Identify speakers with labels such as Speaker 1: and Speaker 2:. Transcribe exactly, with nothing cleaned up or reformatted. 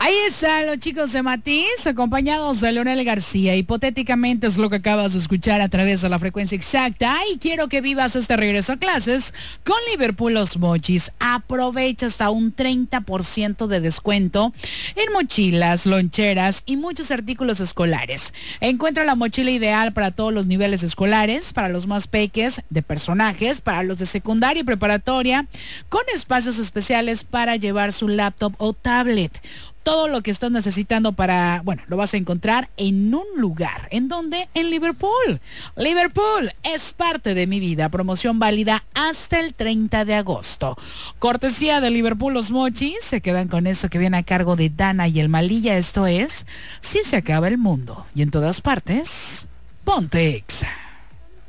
Speaker 1: Ahí están los chicos de Matiz, acompañados de Leonel García. Hipotéticamente es lo que acabas de escuchar a través de la frecuencia exacta. Y quiero que vivas este regreso a clases con Liverpool Los Mochis. Aprovecha hasta un treinta por ciento de descuento en mochilas, loncheras y muchos artículos escolares. Encuentra la mochila ideal para todos los niveles escolares, para los más peques de personajes, para los de secundaria y preparatoria, con espacios especiales para llevar su laptop o tablet. Todo lo que estás necesitando para, bueno, lo vas a encontrar en un lugar. ¿En dónde? En Liverpool. Liverpool es parte de mi vida. Promoción válida hasta el treinta de agosto. Cortesía de Liverpool Los Mochis. Se quedan con esto que viene a cargo de Dana y el Malilla. Esto es Si se acaba el mundo. Y en todas partes, ponte Exa.